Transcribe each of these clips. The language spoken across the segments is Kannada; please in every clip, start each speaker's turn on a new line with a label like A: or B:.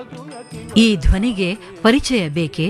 A: ಈ ಧ್ವನಿಗೆ ಪರಿಚಯ ಬೇಕೇ?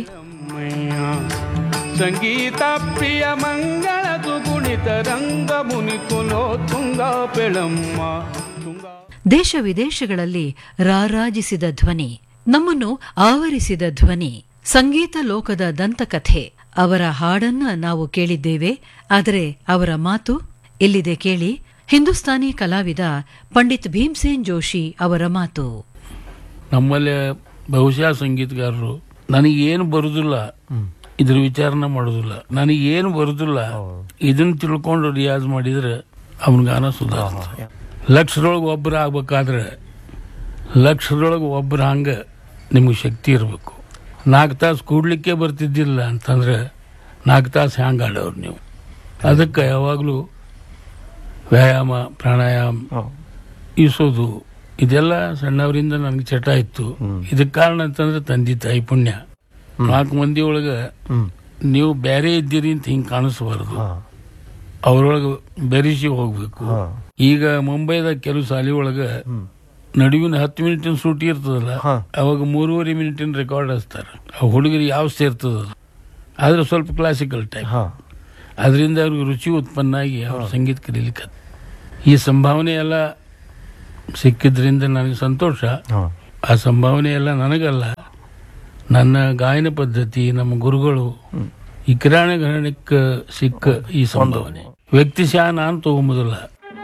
B: ಸಂಗೀತ ಪ್ರಿಯ ಮಂಗಳದು ಗುಣಿತ ರಂಗ ಮುನಿಕುಲೋ ತುಂಗ ಪೆಳಮ್ಮ.
A: ದೇಶ ವಿದೇಶಗಳಲ್ಲಿ ರಾರಾಜಿಸಿದ ಧ್ವನಿ, ನಮ್ಮನ್ನು ಆವರಿಸಿದ ಧ್ವನಿ, ಸಂಗೀತ ಲೋಕದ ದಂತಕಥೆ. ಅವರ ಹಾಡನ್ನ ನಾವು ಕೇಳಿದ್ದೇವೆ, ಆದರೆ ಅವರ ಮಾತು ಎಲ್ಲಿದೆ ಕೇಳಿ. ಹಿಂದೂಸ್ತಾನಿ ಕಲಾವಿದ ಪಂಡಿತ್ ಭೀಮ್ಸೇನ್ ಜೋಶಿ ಅವರ ಮಾತು.
C: ನಮ್ಮಲ್ಲಿ ಬಹುಶಃ ಸಂಗೀತಗಾರರು ನನಗೇನು ಬರುದಿಲ್ಲ ಇದ್ರ ವಿಚಾರಣೆ ಮಾಡೋದಿಲ್ಲ, ನನಗೇನು ಬರುದಿಲ್ಲ ಇದನ್ನ ತಿಳ್ಕೊಂಡು ರಿಯಾಜ್ ಮಾಡಿದ್ರೆ ಅವನ ಗಾನ ಸುಧಾರ. ಲಕ್ಷದೊಳಗೆ ಒಬ್ಬರು ಆಗ್ಬೇಕಾದ್ರೆ ಲಕ್ಷದೊಳಗೆ ಒಬ್ಬರು ಹಂಗ ನಿಮ್ಗೆ ಶಕ್ತಿ ಇರಬೇಕು. 4 ತಾಸು ಕೂಡ್ಲಿಕ್ಕೆ ಬರ್ತಿದ್ದಿಲ್ಲ ಅಂತಂದ್ರೆ 4 ತಾಸು ಹ್ಯಾಂಗ ಆಡೋರು ನೀವು. ಅದಕ್ಕೆ ಯಾವಾಗಲೂ ವ್ಯಾಯಾಮ, ಪ್ರಾಣಾಯಾಮ, ಈಸೋದು ಇದೆಲ್ಲ ಸಣ್ಣವರಿಂದ ನನಗೆ ಚಟ ಇತ್ತು. ಇದಕ್ಕೆ ಕಾರಣ ಅಂತಂದ್ರೆ ತಂದೆ ತಾಯಿ ಪುಣ್ಯ. 4 ಮಂದಿ ಒಳಗೆ ನೀವು ಬೇರೆ ಇದ್ದೀರಿ ಅಂತ ಹಿಂಗೆ ಕಾಣಿಸ್ಬಾರ್ದು, ಅವ್ರೊಳಗೆ ಬೆರೆಸಿ ಹೋಗ್ಬೇಕು. ಈಗ ಮುಂಬೈದಾಗ ಕೆಲವು ಶಾಲೆ ಒಳಗೆ ನಡುವಿನ 10 ಮಿನಿಟಿನ ಸೂಟಿ ಇರ್ತದಲ್ಲ, ಅವಾಗ 3.5 ಮಿನಿಟಿನ ರೆಕಾರ್ಡ್ ಹಚ್ತಾರೆ. ಆ ಹುಡುಗರಿಗೆ ಯಾವ ಸೇರ್ತದ, ಆದ್ರೆ ಸ್ವಲ್ಪ ಕ್ಲಾಸಿಕಲ್ ಟೈಪ್. ಅದರಿಂದ ಅವ್ರಿಗೆ ರುಚಿ ಉತ್ಪನ್ನ ಆಗಿ ಅವ್ರ ಸಂಗೀತ ಕಲೀಲಿಕ್ಕೆ ಈ ಸಂಭಾವನೆ ಎಲ್ಲ ಸಿಕ್ಕಿದ್ರಿಂದ ನನಗೆ ಸಂತೋಷ. ಆ ಸಂಭಾವನೆ ಎಲ್ಲ ನನಗಲ್ಲ, ನನ್ನ ಗಾಯನ ಪದ್ಧತಿ, ನಮ್ಮ ಗುರುಗಳು, ಈ ಕಿರಾಣ ಘರಾಣಕ್ಕೆ ಸಿಕ್ಕ ಈ ಸಂಭಾವನೆ. ವ್ಯಕ್ತಿಶಃ ನಾನು ತಗೊಂಬುದಿಲ್ಲ.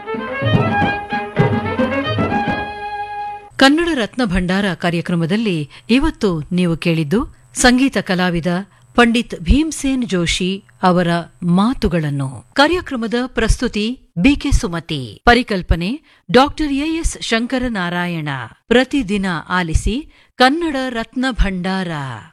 A: ಕನ್ನಡ ರತ್ನ ಭಂಡಾರ ಕಾರ್ಯಕ್ರಮದಲ್ಲಿ ಇವತ್ತು ನೀವು ಕೇಳಿದ್ದು ಸಂಗೀತ ಕಲಾವಿದ ಪಂಡಿತ್ ಭೀಮ್ಸೇನ್ ಜೋಶಿ ಅವರ ಮಾತುಗಳನ್ನು. ಕಾರ್ಯಕ್ರಮದ ಪ್ರಸ್ತುತಿ ಬಿಕೆ ಸುಮತಿ, ಪರಿಕಲ್ಪನೆ ಡಾಕ್ಟರ್ ಎಎಸ್ ಶಂಕರನಾರಾಯಣ. ಪ್ರತಿದಿನ ಆಲಿಸಿ ಕನ್ನಡ ರತ್ನ ಭಂಡಾರ.